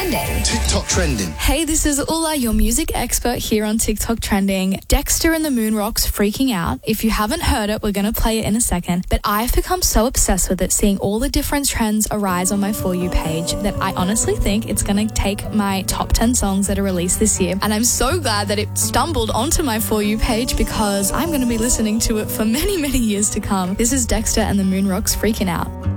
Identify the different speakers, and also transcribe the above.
Speaker 1: Trending.
Speaker 2: TikTok Trending.
Speaker 3: Hey, this is Ula, your music expert here on TikTok Trending. Dexter and the Moonrocks Freaking Out. If you haven't heard it, we're going to play it in a second. But I've become so obsessed with it, seeing all the different trends arise on my For You page, that I honestly think it's going to take my top 10 songs that are released this year. And I'm so glad that it stumbled onto my For You page, because I'm going to be listening to it for many, many years to come. This is Dexter and the Moonrocks Freaking Out.